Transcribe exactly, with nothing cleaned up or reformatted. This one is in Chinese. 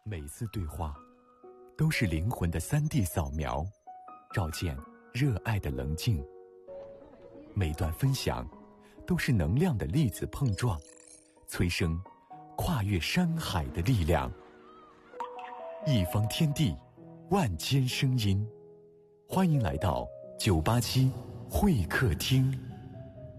每次对话都是灵魂的 三 D 扫描，照见热爱的棱镜；每段分享都是能量的粒子碰撞，催生跨越山海的力量。一方天地，万间声音，欢迎来到九八七会客厅。